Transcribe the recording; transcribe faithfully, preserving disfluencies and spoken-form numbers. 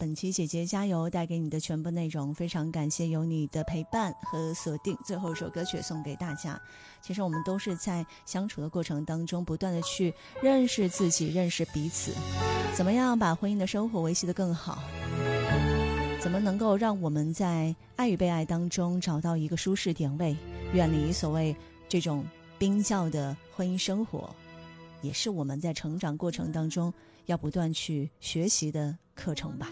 本期姐姐加油带给你的全部内容，非常感谢有你的陪伴和锁定。最后一首歌曲送给大家。其实我们都是在相处的过程当中不断的去认识自己，认识彼此，怎么样把婚姻的生活维系得更好，怎么能够让我们在爱与被爱当中找到一个舒适点位，远离所谓这种冰窖的婚姻生活，也是我们在成长过程当中要不断去学习的课程吧。